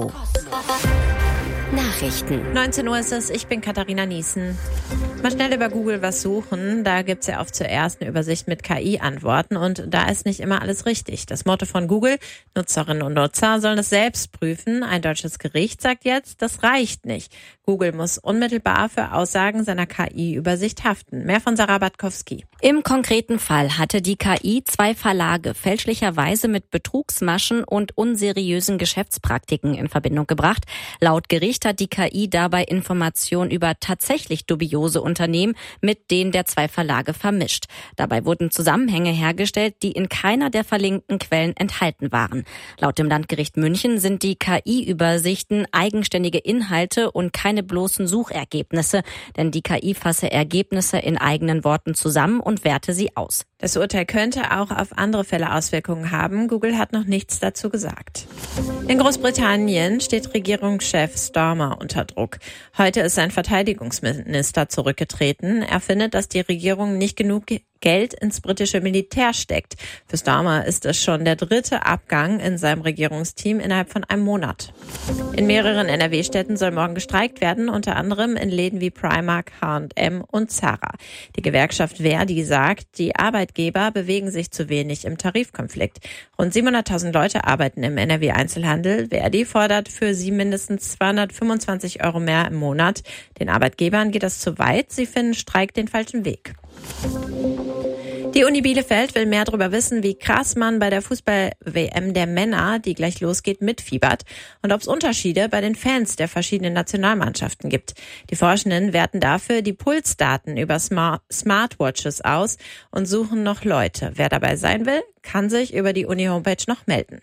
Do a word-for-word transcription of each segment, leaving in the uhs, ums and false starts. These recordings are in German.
Nachrichten. neunzehn Uhr ist es, ich bin Katharina Niesen. Mal schnell über Google was suchen. Da gibt's ja oft zuerst eine Übersicht mit K I-Antworten und da ist nicht immer alles richtig. Das Motto von Google, Nutzerinnen und Nutzer sollen es selbst prüfen. Ein deutsches Gericht sagt jetzt, das reicht nicht. Google muss unmittelbar für Aussagen seiner K I-Übersicht haften. Mehr von Sarah Batkowski. Im konkreten Fall hatte die K I zwei Verlage fälschlicherweise mit Betrugsmaschen und unseriösen Geschäftspraktiken in Verbindung gebracht. Laut Gericht hat die K I dabei Informationen über tatsächlich dubiose Unternehmen mit denen der zwei Verlage vermischt. Dabei wurden Zusammenhänge hergestellt, die in keiner der verlinkten Quellen enthalten waren. Laut dem Landgericht München sind die K I-Übersichten eigenständige Inhalte und keine bloßen Suchergebnisse, denn die K I fasse Ergebnisse in eigenen Worten zusammen und werte sie aus. Das Urteil könnte auch auf andere Fälle Auswirkungen haben. Google hat noch nichts dazu gesagt. In Großbritannien steht Regierungschef Starmer unter Druck. Heute ist sein Verteidigungsminister zurückgetreten. Er findet, dass die Regierung nicht genug Geld ins britische Militär steckt. Für Starmer ist es schon der dritte Abgang in seinem Regierungsteam innerhalb von einem Monat. In mehreren N R W-Städten soll morgen gestreikt werden, unter anderem in Läden wie Primark, H und M und Zara. Die Gewerkschaft Verdi sagt, die Arbeitgeber bewegen sich zu wenig im Tarifkonflikt. Rund siebenhunderttausend Leute arbeiten im N R W-Einzelhandel. Verdi fordert für sie mindestens zweihundertfünfundzwanzig Euro mehr im Monat. Den Arbeitgebern geht das zu weit. Sie finden Streik den falschen Weg. Die Uni Bielefeld will mehr darüber wissen, wie krass man bei der Fußball-W M der Männer, die gleich losgeht, mitfiebert und ob es Unterschiede bei den Fans der verschiedenen Nationalmannschaften gibt. Die Forschenden werten dafür die Pulsdaten über Smart- Smartwatches aus und suchen noch Leute. Wer dabei sein will, kann sich über die Uni-Homepage noch melden.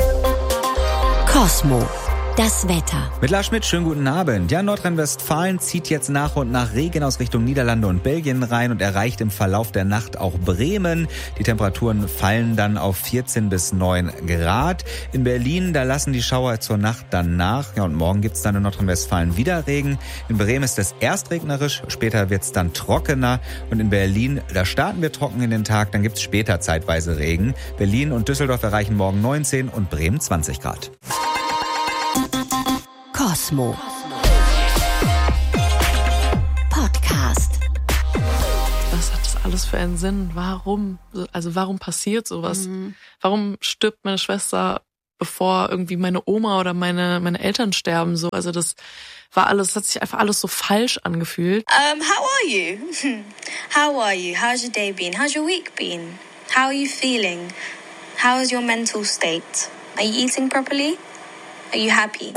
Cosmo. Das Wetter. Mit Lars Schmidt, schönen guten Abend. Ja, Nordrhein-Westfalen zieht jetzt nach und nach Regen aus Richtung Niederlande und Belgien rein und erreicht im Verlauf der Nacht auch Bremen. Die Temperaturen fallen dann auf vierzehn bis neun Grad. In Berlin, da lassen die Schauer zur Nacht dann nach. Ja, und morgen gibt's dann in Nordrhein-Westfalen wieder Regen. In Bremen ist es erst regnerisch, später wird's dann trockener. Und in Berlin, da starten wir trocken in den Tag, dann gibt's später zeitweise Regen. Berlin und Düsseldorf erreichen morgen neunzehn und Bremen zwanzig Grad. Cosmo. Podcast. Was hat das alles für einen Sinn? Warum? Also warum passiert sowas? Mhm. Warum stirbt meine Schwester, bevor irgendwie meine Oma oder meine meine Eltern sterben? So, also das war alles, das hat sich einfach alles so falsch angefühlt. Um, how are you? How are you? How's your day been? How's your week been? How are you feeling? How is your mental state? Are you eating properly? Are you happy?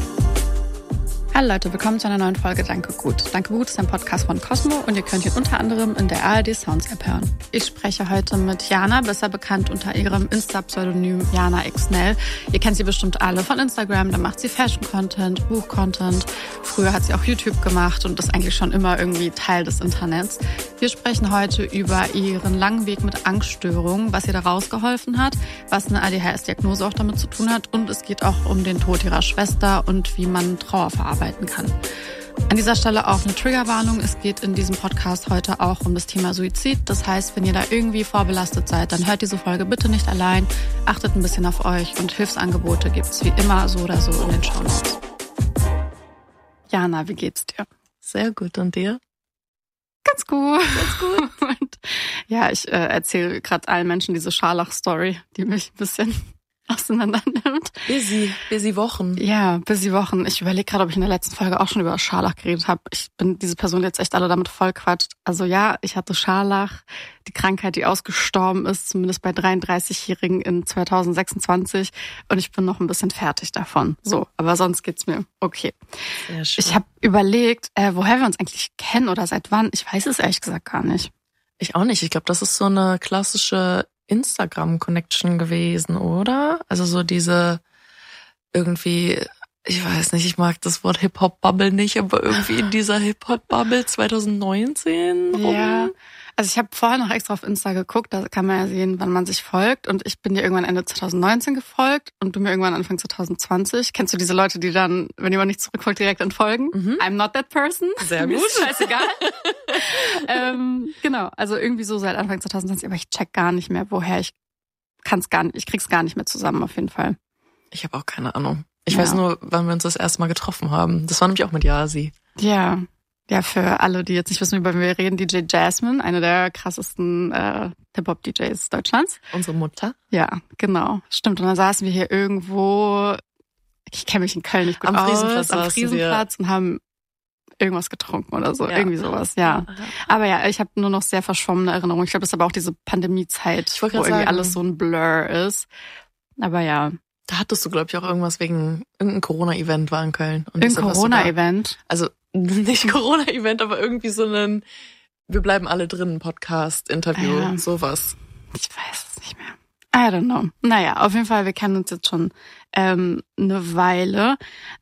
Hallo Leute, willkommen zu einer neuen Folge Danke Gut. Danke Gut ist ein Podcast von Cosmo und ihr könnt ihn unter anderem in der A R D Sounds App hören. Ich spreche heute mit Jana, besser bekannt unter ihrem Insta-Pseudonym Jana X Nell. Ihr kennt sie bestimmt alle von Instagram, da macht sie Fashion-Content, Buch-Content. Früher hat sie auch YouTube gemacht und ist eigentlich schon immer irgendwie Teil des Internets. Wir sprechen heute über ihren langen Weg mit Angststörungen, was ihr da rausgeholfen hat, was eine A D H S-Diagnose auch damit zu tun hat und es geht auch um den Tod ihrer Schwester und wie man Trauer verarbeitet kann. An dieser Stelle auch eine Triggerwarnung. Es geht in diesem Podcast heute auch um das Thema Suizid. Das heißt, wenn ihr da irgendwie vorbelastet seid, dann hört diese Folge bitte nicht allein. Achtet ein bisschen auf euch und Hilfsangebote gibt's wie immer so oder so in den Shownotes. Jana, wie geht's dir? Sehr gut. Und dir? Ganz gut. Ganz gut. Und ja, ich äh, erzähle gerade allen Menschen diese Scharlach-Story, die mich ein bisschen auseinander nimmt. Busy, busy Wochen. Ja, busy Wochen. Ich überlege gerade, ob ich in der letzten Folge auch schon über Scharlach geredet habe. Ich bin diese Person jetzt echt alle damit vollquatscht. Also ja, ich hatte Scharlach, die Krankheit, die ausgestorben ist, zumindest bei dreiunddreißigjährigen in zweitausendsechsundzwanzig. Und ich bin noch ein bisschen fertig davon. So, aber sonst geht's mir okay. Sehr schön. Ich habe überlegt, äh, woher wir uns eigentlich kennen oder seit wann. Ich weiß es ehrlich gesagt gar nicht. Ich auch nicht. Ich glaube, das ist so eine klassische Instagram-Connection gewesen, oder? Also so diese irgendwie, ich weiß nicht, ich mag das Wort Hip-Hop-Bubble nicht, aber irgendwie in dieser Hip-Hop-Bubble zwanzig neunzehn rum. Ja, also ich habe vorher noch extra auf Insta geguckt, da kann man ja sehen, wann man sich folgt und ich bin dir irgendwann Ende zwanzig neunzehn gefolgt und du mir irgendwann Anfang zwanzig zwanzig. Kennst du diese Leute, die dann, wenn jemand nicht zurückfolgt, direkt entfolgen? Mhm. I'm not that person. Sehr gut. Ist scheißegal. ähm, genau, also irgendwie so seit Anfang zwanzig zwanzig, aber ich check gar nicht mehr, woher ich kann's gar nicht, ich krieg's gar nicht mehr zusammen auf jeden Fall. Ich habe auch keine Ahnung. Ich ja. weiß nur, wann wir uns das erste Mal getroffen haben. Das war nämlich auch mit Yasi. Ja, ja, für alle, die jetzt nicht wissen, über wen wir reden, D J Jasmine, eine der krassesten äh, Hip-Hop-D Js Deutschlands. Unsere Mutter. Ja, genau. Stimmt. Und dann saßen wir hier irgendwo, ich kenne mich in Köln nicht gut am aus, Friesenplatz am Friesenplatz und haben irgendwas getrunken oder so, ja. irgendwie sowas, ja. Aber ja, ich habe nur noch sehr verschwommene Erinnerungen. Ich glaube, das ist aber auch diese Pandemiezeit, wo irgendwie sagen. alles so ein Blur ist. Aber ja. Da hattest du, glaube ich, auch irgendwas wegen irgendein Corona-Event war in Köln. Und Irgendein Corona-Event? Also nicht Corona-Event, aber irgendwie so ein Wir bleiben alle drin Podcast-Interview, ja. sowas. Ich weiß es nicht mehr. I don't know. Naja, auf jeden Fall, wir kennen uns jetzt schon ähm, eine Weile.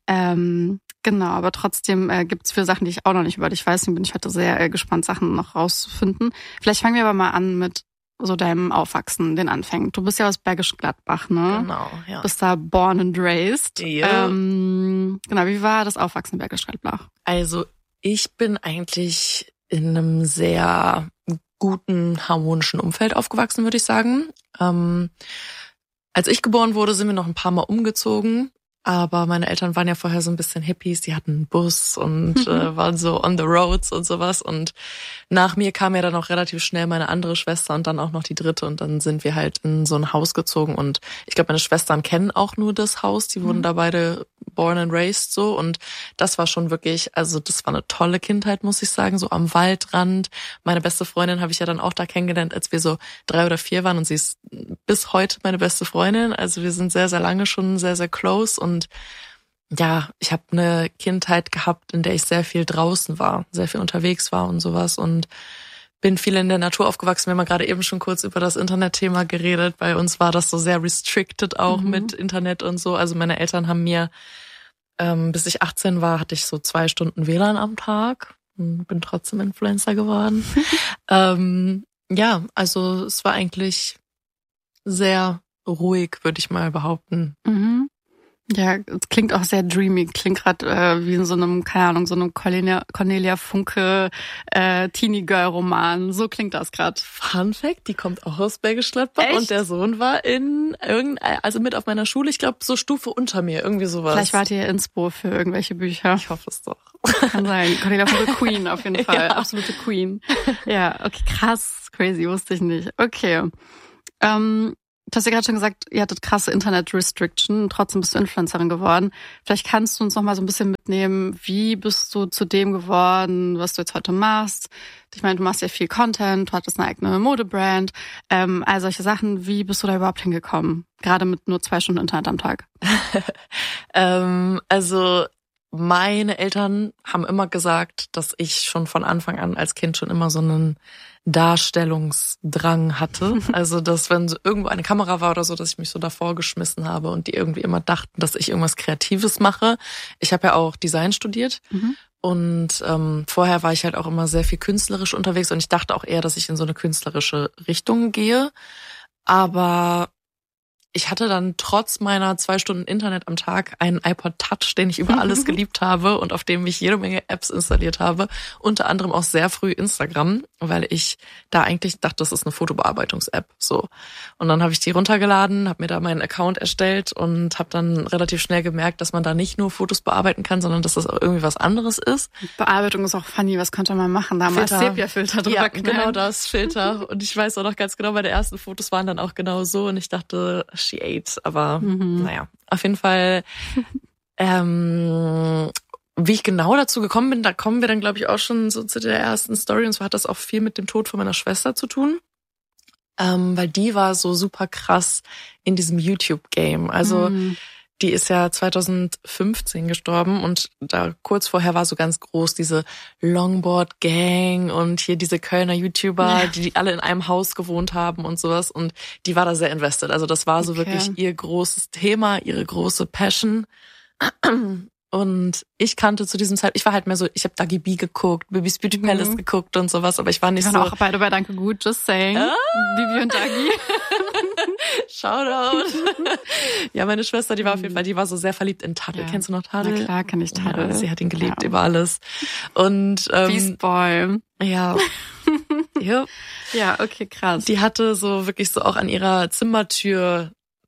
Ähm, genau, aber trotzdem äh, gibt es viele Sachen, die ich auch noch nicht über dich weiß. Deswegen bin ich heute sehr äh, gespannt, Sachen noch rauszufinden. Vielleicht fangen wir aber mal an mit so deinem Aufwachsen, den Anfängen. Du bist ja aus Bergisch Gladbach, ne? Genau, ja. Bist da born and raised. Ja. Ähm, genau, wie war das Aufwachsen in Bergisch Gladbach? Also ich bin eigentlich in einem sehr guten, harmonischen Umfeld aufgewachsen, würde ich sagen. Ähm, als ich geboren wurde, sind wir noch ein paar Mal umgezogen. Aber meine Eltern waren ja vorher so ein bisschen Hippies, die hatten einen Bus und äh, waren so on the roads und sowas. Und nach mir kam ja dann auch relativ schnell meine andere Schwester und dann auch noch die dritte. Und dann sind wir halt in so ein Haus gezogen. Und ich glaube, meine Schwestern kennen auch nur das Haus. Die wurden mhm. da beide born and raised so. Und das war schon wirklich, also das war eine tolle Kindheit, muss ich sagen, so am Waldrand. Meine beste Freundin habe ich ja dann auch da kennengelernt, als wir so drei oder vier waren. Und sie ist bis heute meine beste Freundin. Also wir sind sehr, sehr lange schon sehr, sehr close. Und Und ja, ich habe eine Kindheit gehabt, in der ich sehr viel draußen war, sehr viel unterwegs war und sowas und bin viel in der Natur aufgewachsen. Wir haben gerade eben schon kurz über das Internetthema geredet. Bei uns war das so sehr restricted auch mhm. mit Internet und so. Also meine Eltern haben mir, ähm, bis ich achtzehn war, hatte ich so zwei Stunden W L A N am Tag. Bin trotzdem Influencer geworden. ähm, ja, also es war eigentlich sehr ruhig, würde ich mal behaupten. Mhm. Ja, es klingt auch sehr dreamy, klingt gerade äh, wie in so einem, keine Ahnung, so einem Cornelia, Cornelia Funke äh, Teenie-Girl-Roman. So klingt das gerade. Fun Fact, die kommt auch aus Bergisch Gladbach und der Sohn war in irgendein, also mit auf meiner Schule, ich glaube so Stufe unter mir, irgendwie sowas. Vielleicht wart ihr Inspo für irgendwelche Bücher. Ich hoffe es doch. Kann sein. Cornelia Funke Queen auf jeden Fall, ja. Absolute Queen. Ja, okay, krass, crazy, wusste ich nicht. Okay, ähm, du hast ja gerade schon gesagt, ihr hattet krasse Internet-Restriction, trotzdem bist du Influencerin geworden. Vielleicht kannst du uns noch mal so ein bisschen mitnehmen, wie bist du zu dem geworden, was du jetzt heute machst? Ich meine, du machst ja viel Content, du hattest eine eigene Modebrand, ähm, all solche Sachen. Wie bist du da überhaupt hingekommen? Gerade mit nur zwei Stunden Internet am Tag. ähm, also meine Eltern haben immer gesagt, dass ich schon von Anfang an als Kind schon immer so einen Darstellungsdrang hatte. Also, dass wenn so irgendwo eine Kamera war oder so, dass ich mich so davor geschmissen habe und die irgendwie immer dachten, dass ich irgendwas Kreatives mache. Ich habe ja auch Design studiert mhm. und ähm, vorher war ich halt auch immer sehr viel künstlerisch unterwegs und ich dachte auch eher, dass ich in so eine künstlerische Richtung gehe. Aber ich hatte dann trotz meiner zwei Stunden Internet am Tag einen iPod Touch, den ich über alles geliebt habe und auf dem ich jede Menge Apps installiert habe. Unter anderem auch sehr früh Instagram, weil ich da eigentlich dachte, das ist eine Fotobearbeitungs-App. So. Und dann habe ich die runtergeladen, habe mir da meinen Account erstellt und habe dann relativ schnell gemerkt, dass man da nicht nur Fotos bearbeiten kann, sondern dass das auch irgendwie was anderes ist. Bearbeitung ist auch funny. Was konnte man machen? Damals Sepia-Filter drüber Ja, knallen. genau das, Filter. Und ich weiß auch noch ganz genau, meine ersten Fotos waren dann auch genau so und ich dachte, she ate, aber mhm. naja, auf jeden Fall, ähm, wie ich genau dazu gekommen bin, da kommen wir dann, glaube ich, auch schon so zu der ersten Story, und zwar hat das auch viel mit dem Tod von meiner Schwester zu tun, ähm, weil die war so super krass in diesem YouTube-Game, also mhm. die ist ja zwanzig fünfzehn gestorben und da kurz vorher war so ganz groß diese Longboard-Gang und hier diese Kölner YouTuber, ja. die, die alle in einem Haus gewohnt haben und sowas, und die war da sehr invested. Also das war so okay. wirklich ihr großes Thema, ihre große Passion. Und ich kannte zu diesem Zeit, ich war halt mehr so, ich habe Dagi B geguckt, Bibis Beauty Palace mhm. geguckt und sowas, aber ich war nicht ich so... auch beide bei Danke Gut, just saying. Ah. Bibi und Dagi. Shoutout. Ja, meine Schwester, die war auf jeden Fall, die war so sehr verliebt in Tadel. Ja. Kennst du noch Tadel? Na klar, kenn ich Tadel. Ja, sie hat ihn geliebt ja. über alles. Und ähm, Beast Boy. Ja. ja. Ja, okay, krass. Die hatte so wirklich so auch an ihrer Zimmertür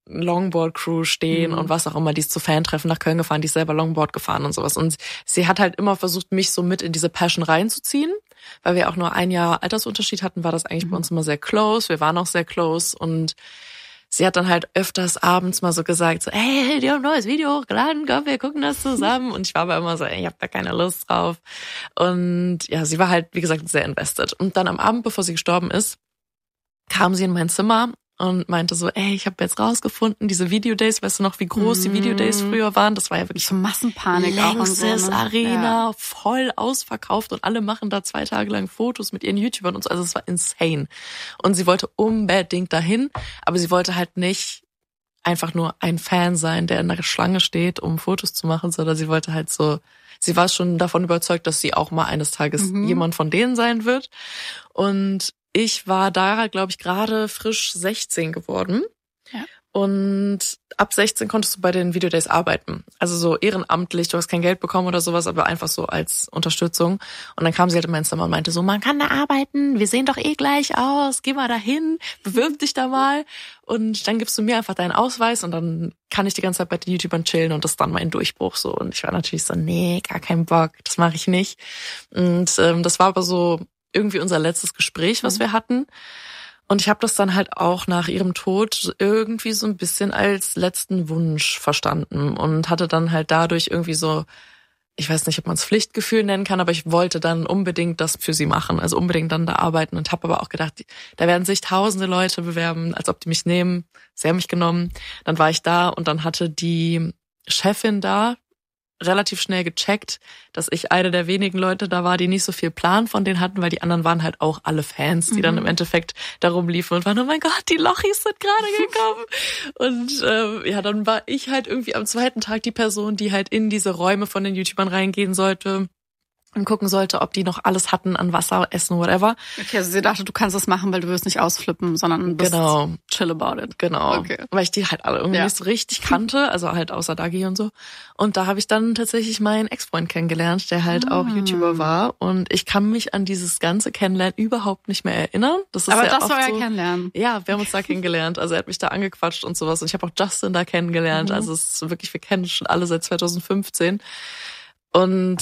Longboard-Crew stehen mhm. und was auch immer. Die ist zu Fantreffen nach Köln gefahren, die ist selber Longboard gefahren und sowas. Und sie hat halt immer versucht, mich so mit in diese Passion reinzuziehen. Weil wir auch nur ein Jahr Altersunterschied hatten, war das eigentlich mhm. bei uns immer sehr close. Wir waren auch sehr close und sie hat dann halt öfters abends mal so gesagt, so, hey, die haben ein neues Video hochgeladen, komm, wir gucken das zusammen. Und ich war aber immer so, ey, ich hab da keine Lust drauf. Und ja, sie war halt, wie gesagt, sehr invested. Und dann am Abend, bevor sie gestorben ist, kam sie in mein Zimmer und meinte so, ey, ich habe jetzt rausgefunden, diese Videodays, weißt du noch, wie groß die Videodays früher waren? Das war ja wirklich so Massenpanik auch und so, längstes ne? Arena, ja. voll ausverkauft und alle machen da zwei Tage lang Fotos mit ihren YouTubern und so. Also es war insane. Und sie wollte unbedingt dahin, aber sie wollte halt nicht einfach nur ein Fan sein, der in der Schlange steht, um Fotos zu machen, sondern sie wollte halt so, sie war schon davon überzeugt, dass sie auch mal eines Tages mhm. jemand von denen sein wird. Und ich war da, glaube ich, gerade frisch sechzehn geworden. Ja. Und ab sechzehn konntest du bei den Videodays arbeiten. Also so ehrenamtlich, du hast kein Geld bekommen oder sowas, aber einfach so als Unterstützung. Und dann kam sie halt in mein Zimmer und meinte so, man kann da arbeiten, wir sehen doch eh gleich aus, geh mal dahin, bewirb dich da mal. Und dann gibst du mir einfach deinen Ausweis und dann kann ich die ganze Zeit bei den YouTubern chillen und das ist dann mein Durchbruch so. Und ich war natürlich so, nee, gar keinen Bock, das mache ich nicht. Und ähm, das war aber so irgendwie unser letztes Gespräch, was wir hatten. Und ich habe das dann halt auch nach ihrem Tod irgendwie so ein bisschen als letzten Wunsch verstanden und hatte dann halt dadurch irgendwie so, ich weiß nicht, ob man es Pflichtgefühl nennen kann, aber ich wollte dann unbedingt das für sie machen, also unbedingt dann da arbeiten und habe aber auch gedacht, da werden sich tausende Leute bewerben, als ob die mich nehmen. Sie haben mich genommen. Dann war ich da und dann hatte die Chefin da relativ schnell gecheckt, dass ich eine der wenigen Leute da war, die nicht so viel Plan von denen hatten, weil die anderen waren halt auch alle Fans, die mhm. dann im Endeffekt darum liefen und waren, oh mein Gott, die Lochis sind gerade gekommen. Und ähm, ja, dann war ich halt irgendwie am zweiten Tag die Person, die halt in diese Räume von den YouTubern reingehen sollte und gucken sollte, ob die noch alles hatten an Wasser, Essen, whatever. Okay, also sie dachte, du kannst das machen, weil du wirst nicht ausflippen, sondern bist genau. chill about it. Genau, okay. Weil ich die halt alle irgendwie ja. nicht so richtig kannte, also halt außer Dagi und so. Und da habe ich dann tatsächlich meinen Ex-Freund kennengelernt, der halt ah. auch YouTuber war. Und ich kann mich an dieses ganze Kennenlernen überhaupt nicht mehr erinnern. Das ist Aber ja das war ja so, kennenlernen. Ja, wir haben uns da kennengelernt. Also er hat mich da angequatscht und sowas. Und ich habe auch Justin da kennengelernt. Mhm. Also es ist wirklich, wir kennen schon alle seit zwanzig fünfzehn. Und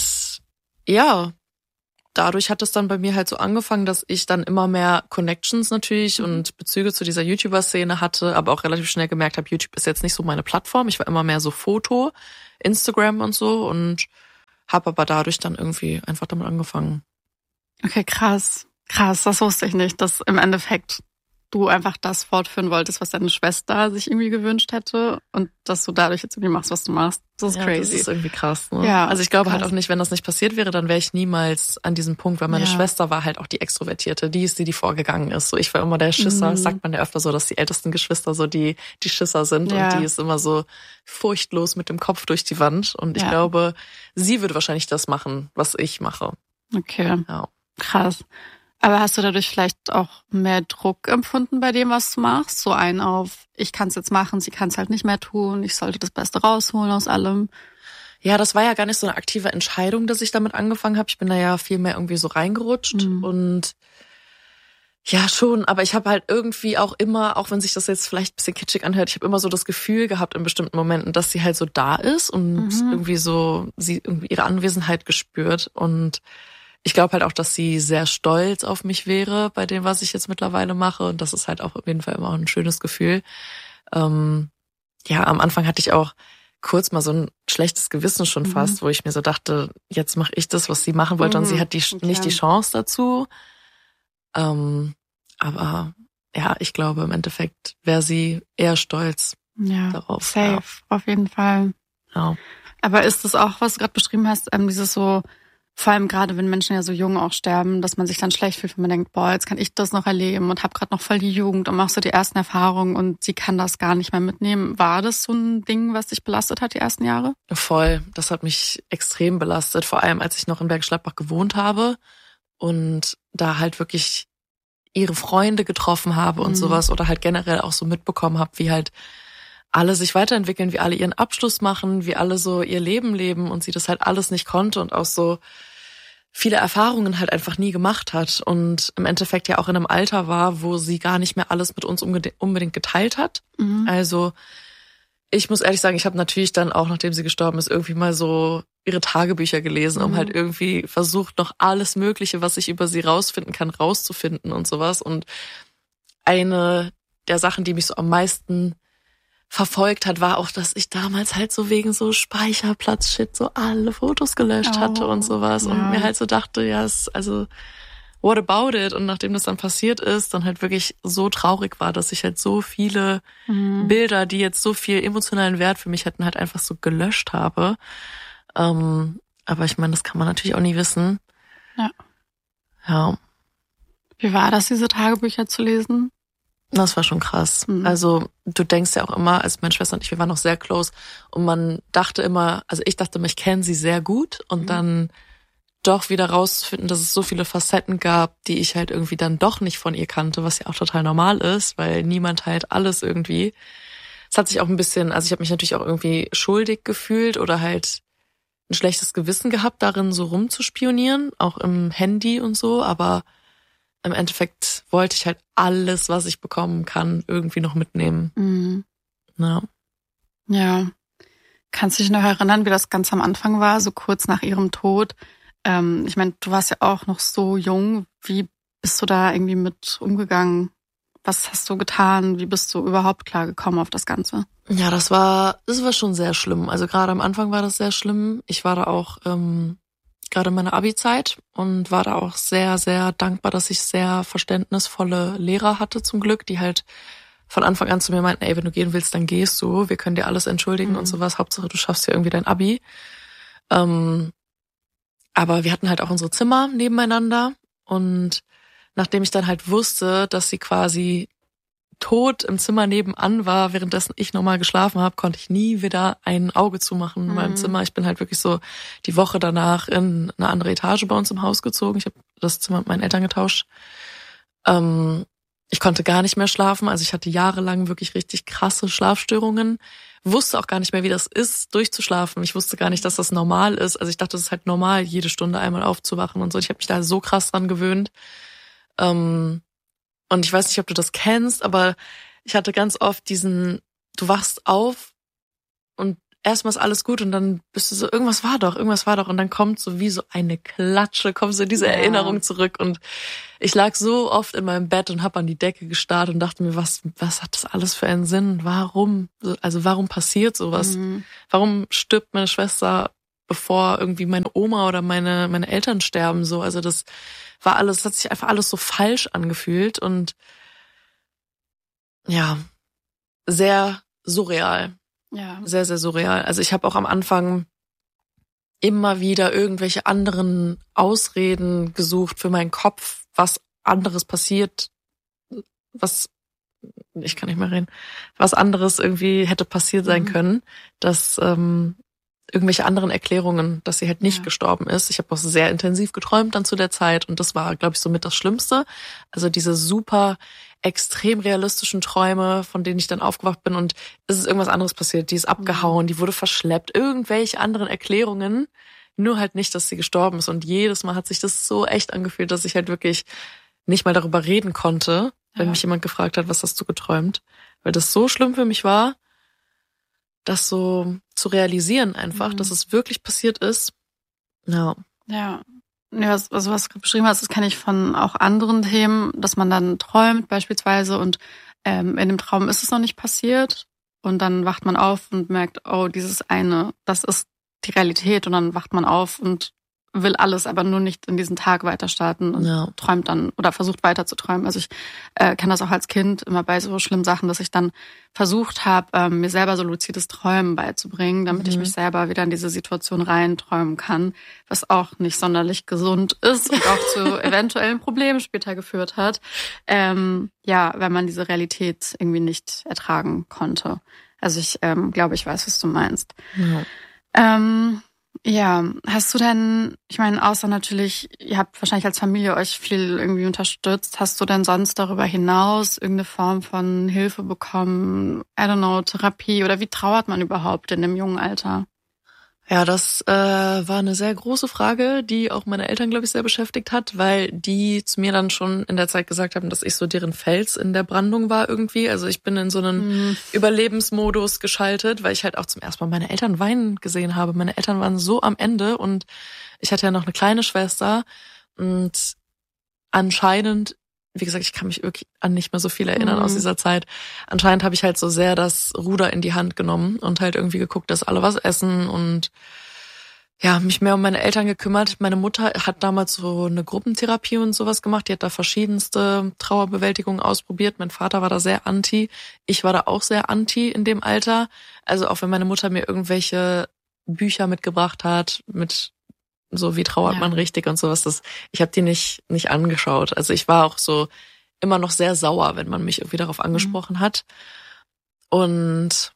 ja, dadurch hat es dann bei mir halt so angefangen, dass ich dann immer mehr Connections natürlich mhm. und Bezüge zu dieser YouTuber-Szene hatte, aber auch relativ schnell gemerkt habe, YouTube ist jetzt nicht so meine Plattform. Ich war immer mehr so Foto, Instagram und so und habe aber dadurch dann irgendwie einfach damit angefangen. Okay, krass. Krass, das wusste ich nicht, dass im Endeffekt du einfach das fortführen wolltest, was deine Schwester sich irgendwie gewünscht hätte und dass du dadurch jetzt irgendwie machst, was du machst. Das ist ja, crazy. Das ist irgendwie krass, ne? Ja, also ich glaube krass. halt auch nicht, wenn das nicht passiert wäre, dann wäre ich niemals an diesem Punkt, weil meine ja. Schwester war halt auch die Extrovertierte, die ist die, die vorgegangen ist. So, ich war immer der Schisser. Mhm. Das sagt man ja öfter so, dass die ältesten Geschwister so die die Schisser sind ja. und die ist immer so furchtlos mit dem Kopf durch die Wand. Und ich ja. glaube, sie würde wahrscheinlich das machen, was ich mache. Okay, ja. Krass. Aber hast du dadurch vielleicht auch mehr Druck empfunden bei dem, was du machst? So ein auf, ich kann es jetzt machen, sie kann es halt nicht mehr tun, ich sollte das Beste rausholen aus allem. Ja, das war ja gar nicht so eine aktive Entscheidung, dass ich damit angefangen habe. Ich bin da ja viel mehr irgendwie so reingerutscht mhm. und ja schon, aber ich habe halt irgendwie auch immer, auch wenn sich das jetzt vielleicht ein bisschen kitschig anhört, ich habe immer so das Gefühl gehabt in bestimmten Momenten, dass sie halt so da ist und mhm. irgendwie so sie irgendwie ihre Anwesenheit gespürt und ich glaube halt auch, dass sie sehr stolz auf mich wäre bei dem, was ich jetzt mittlerweile mache. Und das ist halt auch auf jeden Fall immer ein schönes Gefühl. Ähm, ja, am Anfang hatte ich auch kurz mal so ein schlechtes Gewissen schon fast, mhm. wo ich mir so dachte, jetzt mache ich das, was sie machen wollte. Mhm. Und sie hat die okay. nicht die Chance dazu. Ähm, aber ja, ich glaube, im Endeffekt wäre sie eher stolz ja, darauf. Safe, ja. Auf jeden Fall. Ja. Aber ist das auch, was du gerade beschrieben hast, ähm, dieses so, vor allem gerade, wenn Menschen ja so jung auch sterben, dass man sich dann schlecht fühlt, wenn man denkt, boah, jetzt kann ich das noch erleben und habe gerade noch voll die Jugend und machst so die ersten Erfahrungen und sie kann das gar nicht mehr mitnehmen. War das so ein Ding, was dich belastet hat, die ersten Jahre? Voll. Das hat mich extrem belastet, vor allem als ich noch in Bergisch Gladbach gewohnt habe und da halt wirklich ihre Freunde getroffen habe und mhm. sowas oder halt generell auch so mitbekommen habe, wie halt alle sich weiterentwickeln, wie alle ihren Abschluss machen, wie alle so ihr Leben leben und sie das halt alles nicht konnte und auch so viele Erfahrungen halt einfach nie gemacht hat und im Endeffekt ja auch in einem Alter war, wo sie gar nicht mehr alles mit uns unbedingt geteilt hat. Mhm. Also ich muss ehrlich sagen, ich habe natürlich dann auch, nachdem sie gestorben ist, irgendwie mal so ihre Tagebücher gelesen, um mhm. halt irgendwie versucht, noch alles Mögliche, was ich über sie rausfinden kann, rauszufinden und sowas. Und eine der Sachen, die mich so am meisten verfolgt hat, war auch, dass ich damals halt so wegen so Speicherplatz-Shit so alle Fotos gelöscht oh, hatte und sowas. Ja. Und mir halt so dachte, ja, es, also what about it? Und nachdem das dann passiert ist, dann halt wirklich so traurig war, dass ich halt so viele mhm. Bilder, die jetzt so viel emotionalen Wert für mich hätten, halt einfach so gelöscht habe. Ähm, aber ich meine, das kann man natürlich auch nie wissen. Ja. Ja. Wie war das, diese Tagebücher zu lesen? Das war schon krass. Mhm. Also du denkst ja auch immer, also meine Schwester und ich, wir waren noch sehr close und man dachte immer, also ich dachte immer, ich kenne sie sehr gut und mhm. dann doch wieder rauszufinden, dass es so viele Facetten gab, die ich halt irgendwie dann doch nicht von ihr kannte, was ja auch total normal ist, weil niemand halt alles irgendwie. Es hat sich auch ein bisschen, also ich habe mich natürlich auch irgendwie schuldig gefühlt oder halt ein schlechtes Gewissen gehabt, darin so rumzuspionieren, auch im Handy und so, aber im Endeffekt wollte ich halt alles, was ich bekommen kann, irgendwie noch mitnehmen. Mhm. Ja. Ja. Kannst du dich noch erinnern, wie das ganz am Anfang war, so kurz nach ihrem Tod? Ähm, ich meine, du warst ja auch noch so jung. Wie bist du da irgendwie mit umgegangen? Was hast du getan? Wie bist du überhaupt klargekommen auf das Ganze? Ja, das war, das war schon sehr schlimm. Also gerade am Anfang war das sehr schlimm. Ich war da auch ähm, gerade in meiner Abi-Zeit und war da auch sehr, sehr dankbar, dass ich sehr verständnisvolle Lehrer hatte zum Glück, die halt von Anfang an zu mir meinten, ey, wenn du gehen willst, dann gehst du. Wir können dir alles entschuldigen mhm. und sowas. Hauptsache, du schaffst ja irgendwie dein Abi. Ähm, aber wir hatten halt auch unsere Zimmer nebeneinander und nachdem ich dann halt wusste, dass sie quasi tot im Zimmer nebenan war, währenddessen ich nochmal geschlafen habe, konnte ich nie wieder ein Auge zumachen in mhm. meinem Zimmer. Ich bin halt wirklich so die Woche danach in eine andere Etage bei uns im Haus gezogen. Ich habe das Zimmer mit meinen Eltern getauscht. Ähm, ich konnte gar nicht mehr schlafen. Also ich hatte jahrelang wirklich richtig krasse Schlafstörungen. Wusste auch gar nicht mehr, wie das ist, durchzuschlafen. Ich wusste gar nicht, dass das normal ist. Also ich dachte, es ist halt normal, jede Stunde einmal aufzuwachen und so. Ich habe mich da so krass dran gewöhnt. Ähm, und ich weiß nicht, ob du das kennst, aber ich hatte ganz oft diesen, du wachst auf und erstmal ist alles gut und dann bist du so, irgendwas war doch, irgendwas war doch und dann kommt so wie so eine Klatsche, kommt so diese ja. Erinnerung zurück und ich lag so oft in meinem Bett und habe an die Decke gestarrt und dachte mir, was was hat das alles für einen Sinn? Warum? Also warum passiert sowas? Mhm. Warum stirbt meine Schwester, bevor irgendwie meine Oma oder meine meine Eltern sterben so? Also das war alles, das hat sich einfach alles so falsch angefühlt und ja, sehr surreal. Ja. Sehr, sehr surreal. Also ich habe auch am Anfang immer wieder irgendwelche anderen Ausreden gesucht für meinen Kopf, was anderes passiert, was, ich kann nicht mehr reden, was anderes irgendwie hätte passiert sein mhm. können, dass ähm, irgendwelche anderen Erklärungen, dass sie halt nicht ja. gestorben ist. Ich habe auch sehr intensiv geträumt dann zu der Zeit und das war, glaube ich, somit das Schlimmste. Also diese super extrem realistischen Träume, von denen ich dann aufgewacht bin und es ist irgendwas anderes passiert. Die ist abgehauen, die wurde verschleppt, irgendwelche anderen Erklärungen, nur halt nicht, dass sie gestorben ist. Und jedes Mal hat sich das so echt angefühlt, dass ich halt wirklich nicht mal darüber reden konnte, wenn ja. mich jemand gefragt hat, was hast du geträumt? Weil das so schlimm für mich war, das so zu realisieren einfach, mhm. dass es wirklich passiert ist. Ja. Ja. Ja, also was du beschrieben hast, das kenne ich von auch anderen Themen, dass man dann träumt beispielsweise und ähm, in dem Traum ist es noch nicht passiert und dann wacht man auf und merkt, oh, dieses eine, das ist die Realität und dann wacht man auf und will alles, aber nur nicht in diesen Tag weiter starten und ja. träumt dann oder versucht weiter zu träumen. Also ich äh, kenne das auch als Kind immer bei so schlimmen Sachen, dass ich dann versucht habe, ähm, mir selber so luzides Träumen beizubringen, damit mhm. ich mich selber wieder in diese Situation reinträumen kann, was auch nicht sonderlich gesund ist und auch zu eventuellen Problemen später geführt hat. Ähm, ja, wenn man diese Realität irgendwie nicht ertragen konnte. Also ich ähm, glaube, ich weiß, was du meinst. Ja. Ähm, Ja, hast du denn, ich meine, außer natürlich, ihr habt wahrscheinlich als Familie euch viel irgendwie unterstützt, hast du denn sonst darüber hinaus irgendeine Form von Hilfe bekommen, I don't know, Therapie oder wie trauert man überhaupt in dem jungen Alter? Ja, das äh, war eine sehr große Frage, die auch meine Eltern, glaube ich, sehr beschäftigt hat, weil die zu mir dann schon in der Zeit gesagt haben, dass ich so deren Fels in der Brandung war irgendwie. Also ich bin in so einen mhm. Überlebensmodus geschaltet, weil ich halt auch zum ersten Mal meine Eltern weinen gesehen habe. Meine Eltern waren so am Ende und ich hatte ja noch eine kleine Schwester und anscheinend, wie gesagt, ich kann mich wirklich an nicht mehr so viel erinnern mhm. aus dieser Zeit. Anscheinend habe ich halt so sehr das Ruder in die Hand genommen und halt irgendwie geguckt, dass alle was essen und ja, mich mehr um meine Eltern gekümmert. Meine Mutter hat damals so eine Gruppentherapie und sowas gemacht. Die hat da verschiedenste Trauerbewältigungen ausprobiert. Mein Vater war da sehr anti. Ich war da auch sehr anti in dem Alter. Also auch wenn meine Mutter mir irgendwelche Bücher mitgebracht hat, mit so wie trauert ja. man richtig und sowas. Das, ich habe die nicht nicht angeschaut. Also ich war auch so immer noch sehr sauer, wenn man mich irgendwie darauf angesprochen mhm. hat. Und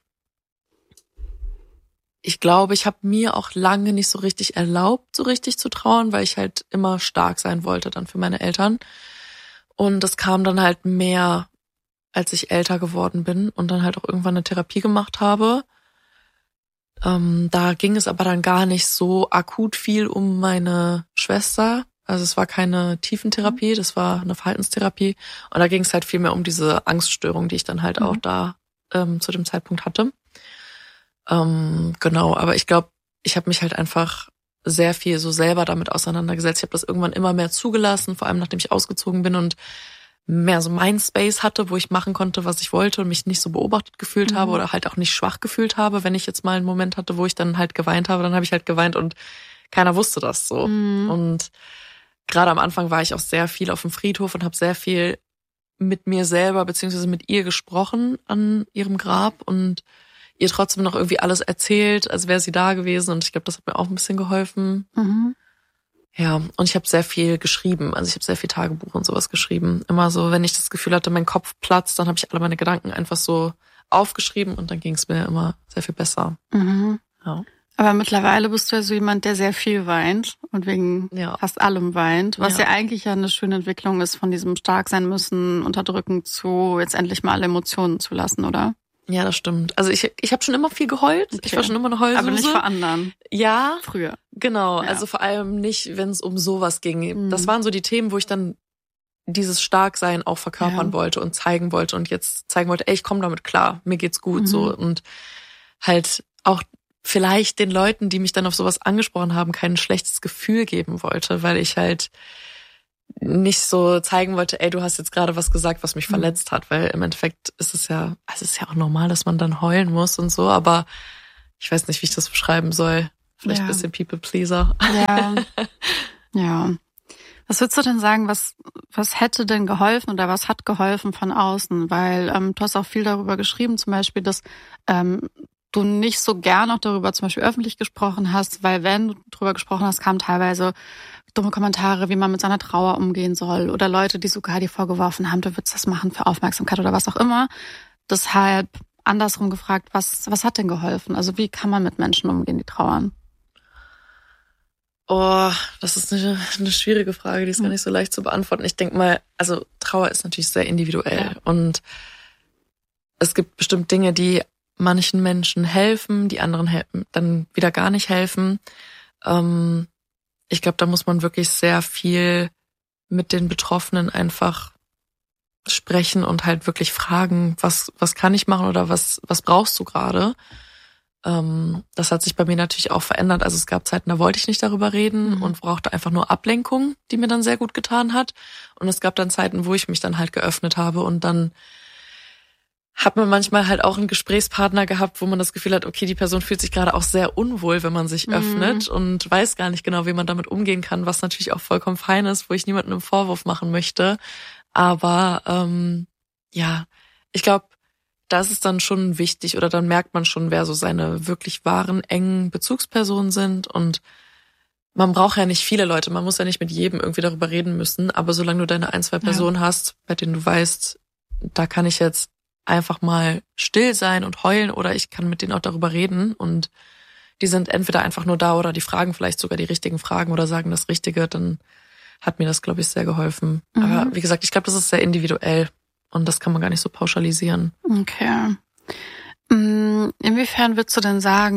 ich glaube, ich habe mir auch lange nicht so richtig erlaubt, so richtig zu trauern, weil ich halt immer stark sein wollte dann für meine Eltern. Und das kam dann halt mehr, als ich älter geworden bin und dann halt auch irgendwann eine Therapie gemacht habe. Ähm, da ging es aber dann gar nicht so akut viel um meine Schwester. Also es war keine Tiefentherapie, das war eine Verhaltenstherapie. Und da ging es halt viel mehr um diese Angststörung, die ich dann halt mhm. auch da ähm, zu dem Zeitpunkt hatte. Ähm, genau, aber ich glaube, ich habe mich halt einfach sehr viel so selber damit auseinandergesetzt. Ich habe das irgendwann immer mehr zugelassen, vor allem nachdem ich ausgezogen bin und mehr so mein Space hatte, wo ich machen konnte, was ich wollte und mich nicht so beobachtet gefühlt mhm. habe oder halt auch nicht schwach gefühlt habe. Wenn ich jetzt mal einen Moment hatte, wo ich dann halt geweint habe, dann habe ich halt geweint und keiner wusste das so. Mhm. Und gerade am Anfang war ich auch sehr viel auf dem Friedhof und habe sehr viel mit mir selber beziehungsweise mit ihr gesprochen an ihrem Grab und ihr trotzdem noch irgendwie alles erzählt, als wäre sie da gewesen. Und ich glaube, das hat mir auch ein bisschen geholfen. Mhm. Ja, und ich habe sehr viel geschrieben. Also ich habe sehr viel Tagebuch und sowas geschrieben. Immer so, wenn ich das Gefühl hatte, mein Kopf platzt, dann habe ich alle meine Gedanken einfach so aufgeschrieben und dann ging es mir immer sehr viel besser. Mhm. Ja. Aber mittlerweile bist du ja so jemand, der sehr viel weint und wegen ja. fast allem weint, was ja. ja eigentlich ja eine schöne Entwicklung ist, von diesem stark sein müssen, unterdrücken zu jetzt endlich mal alle Emotionen zu lassen, oder? Ja, das stimmt. Also ich ich habe schon immer viel geheult. Okay. Ich war schon immer eine Heulsuse. Aber nicht vor anderen. Ja. Früher. Genau. Ja. Also vor allem nicht, wenn es um sowas ging. Mhm. Das waren so die Themen, wo ich dann dieses Starksein auch verkörpern ja. wollte und zeigen wollte und jetzt zeigen wollte, ey, ich komme damit klar, mir geht's gut mhm. so und halt auch vielleicht den Leuten, die mich dann auf sowas angesprochen haben, kein schlechtes Gefühl geben wollte, weil ich halt nicht so zeigen wollte, ey, du hast jetzt gerade was gesagt, was mich mhm. verletzt hat, weil im Endeffekt ist es ja, also es ist ja auch normal, dass man dann heulen muss und so, aber ich weiß nicht, wie ich das beschreiben soll. Vielleicht ja. ein bisschen People-Pleaser. Ja. ja. Was würdest du denn sagen, was was hätte denn geholfen oder was hat geholfen von außen? Weil ähm, du hast auch viel darüber geschrieben, zum Beispiel, dass ähm, du nicht so gern auch darüber zum Beispiel öffentlich gesprochen hast, weil wenn du darüber gesprochen hast, kamen teilweise dumme Kommentare, wie man mit seiner Trauer umgehen soll oder Leute, die sogar dir vorgeworfen haben, du würdest das machen für Aufmerksamkeit oder was auch immer. Deshalb andersrum gefragt, was was hat denn geholfen? Also wie kann man mit Menschen umgehen, die trauern? Oh, das ist eine, eine schwierige Frage, die ist gar nicht so leicht zu beantworten. Ich denke mal, also Trauer ist natürlich sehr individuell ja. und es gibt bestimmt Dinge, die manchen Menschen helfen, die anderen helfen, dann wieder gar nicht helfen. Ähm, ich glaube, da muss man wirklich sehr viel mit den Betroffenen einfach sprechen und halt wirklich fragen, was was kann ich machen oder was was brauchst du gerade? Ähm, das hat sich bei mir natürlich auch verändert. Also es gab Zeiten, da wollte ich nicht darüber reden mhm. und brauchte einfach nur Ablenkung, die mir dann sehr gut getan hat. Und es gab dann Zeiten, wo ich mich dann halt geöffnet habe und dann hat man manchmal halt auch einen Gesprächspartner gehabt, wo man das Gefühl hat, okay, die Person fühlt sich gerade auch sehr unwohl, wenn man sich mhm. öffnet und weiß gar nicht genau, wie man damit umgehen kann, was natürlich auch vollkommen fein ist, wo ich niemandem einen Vorwurf machen möchte. Aber ähm, ja, ich glaube, das ist dann schon wichtig oder dann merkt man schon, wer so seine wirklich wahren, engen Bezugspersonen sind und man braucht ja nicht viele Leute, man muss ja nicht mit jedem irgendwie darüber reden müssen, aber solange du deine ein, zwei Personen ja. hast, bei denen du weißt, da kann ich jetzt einfach mal still sein und heulen oder ich kann mit denen auch darüber reden und die sind entweder einfach nur da oder die fragen vielleicht sogar die richtigen Fragen oder sagen das Richtige, dann hat mir das, glaube ich, sehr geholfen. Mhm. Aber wie gesagt, ich glaube, das ist sehr individuell und das kann man gar nicht so pauschalisieren. Okay. Inwiefern würdest du denn sagen,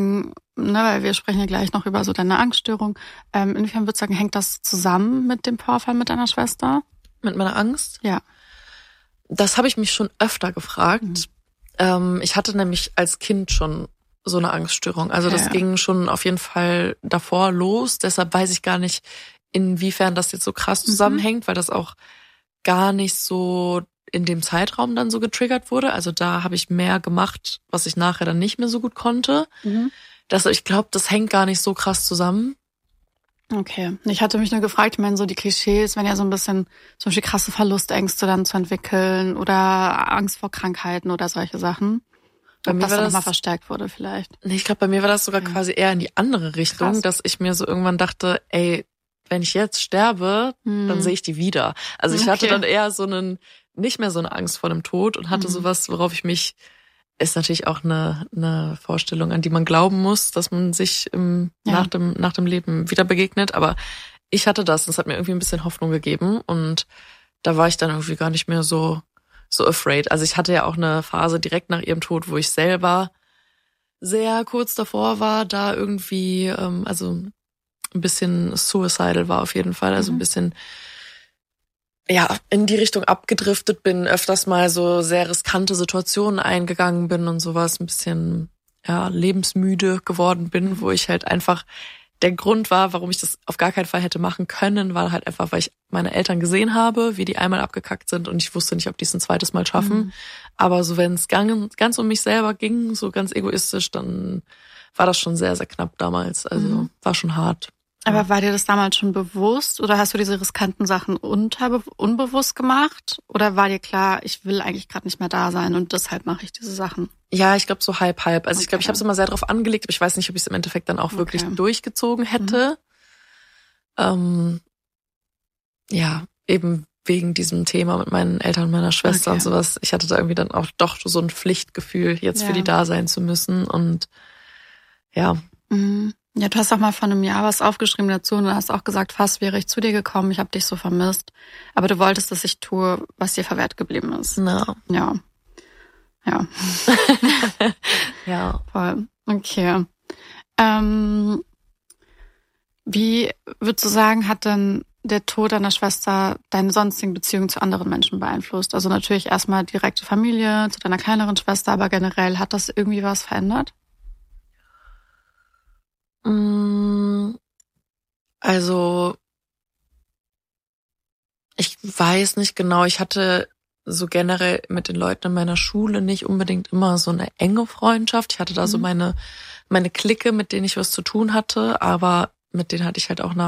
ne, weil wir sprechen ja gleich noch über so deine Angststörung. Ähm, inwiefern würdest du sagen, hängt das zusammen mit dem Vorfall mit deiner Schwester? Mit meiner Angst? Ja. Das habe ich mich schon öfter gefragt. Mhm. Ähm, ich hatte nämlich als Kind schon so eine Angststörung. Also das ja. ging schon auf jeden Fall davor los. Deshalb weiß ich gar nicht, inwiefern das jetzt so krass zusammenhängt, mhm. weil das auch gar nicht so in dem Zeitraum dann so getriggert wurde. Also da habe ich mehr gemacht, was ich nachher dann nicht mehr so gut konnte. Mhm. Das, ich glaube, das hängt gar nicht so krass zusammen. Okay. Ich hatte mich nur gefragt, ich meine, so die Klischees, wenn ja so ein bisschen zum Beispiel krasse Verlustängste dann zu entwickeln oder Angst vor Krankheiten oder solche Sachen. Bei Ob mir das dann nochmal verstärkt wurde vielleicht. Nee, ich glaube, bei mir war das sogar ja. quasi eher in die andere Richtung, Krass. dass ich mir so irgendwann dachte, ey, wenn ich jetzt sterbe, hm. dann sehe ich die wieder. Also ich okay. hatte dann eher so einen, nicht mehr so eine Angst vor dem Tod und hatte mhm. sowas, worauf ich mich, ist natürlich auch eine, eine Vorstellung, an die man glauben muss, dass man sich im, ja. nach dem, nach dem Leben wieder begegnet. Aber ich hatte das, das hat mir irgendwie ein bisschen Hoffnung gegeben und da war ich dann irgendwie gar nicht mehr so, so afraid. Also ich hatte ja auch eine Phase direkt nach ihrem Tod, wo ich selber sehr kurz davor war, da irgendwie, ähm, also ein bisschen suicidal war auf jeden Fall, also mhm. ein bisschen ja in die Richtung abgedriftet bin, öfters mal so sehr riskante Situationen eingegangen bin und sowas, ein bisschen ja lebensmüde geworden bin, wo ich halt einfach, der Grund war, warum ich das auf gar keinen Fall hätte machen können, war halt einfach, weil ich meine Eltern gesehen habe, wie die einmal abgekackt sind und ich wusste nicht, ob die es ein zweites Mal schaffen. Mhm. Aber so wenn es ganz, ganz um mich selber ging, so ganz egoistisch, dann war das schon sehr, sehr knapp damals. Also mhm. war schon hart. Aber war dir das damals schon bewusst oder hast du diese riskanten Sachen unbe- unbewusst gemacht? Oder war dir klar, ich will eigentlich gerade nicht mehr da sein und deshalb mache ich diese Sachen? Ja, ich glaube so halb, halb. Also okay. ich glaube, ich habe es immer sehr drauf angelegt, aber ich weiß nicht, ob ich es im Endeffekt dann auch wirklich okay. durchgezogen hätte. Mhm. Ähm, ja, eben wegen diesem Thema mit meinen Eltern und meiner Schwester okay. und sowas. Ich hatte da irgendwie dann auch doch so ein Pflichtgefühl, jetzt ja. für die da sein zu müssen und ja. Mhm. Ja, du hast auch mal vor einem Jahr was aufgeschrieben dazu und du hast auch gesagt, fast wäre ich zu dir gekommen, ich habe dich so vermisst. Aber du wolltest, dass ich tue, was dir verwehrt geblieben ist. No. Ja. Ja. ja. Voll. Okay. Ähm, wie würdest du sagen, hat denn der Tod deiner Schwester deine sonstigen Beziehungen zu anderen Menschen beeinflusst? Also natürlich erstmal direkte Familie, zu deiner kleineren Schwester, aber generell hat das irgendwie was verändert? Also, ich weiß nicht genau. Ich hatte so generell mit den Leuten in meiner Schule nicht unbedingt immer so eine enge Freundschaft. Ich hatte da mhm. so meine, meine Clique, mit denen ich was zu tun hatte, aber mit denen hatte ich halt auch nach